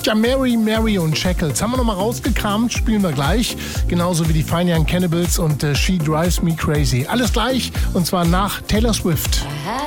Ja, Mary und Shackles haben wir nochmal rausgekramt, spielen wir gleich. Genauso wie die Fine Young Cannibals und She Drives Me Crazy. Alles gleich, und zwar nach Taylor Swift.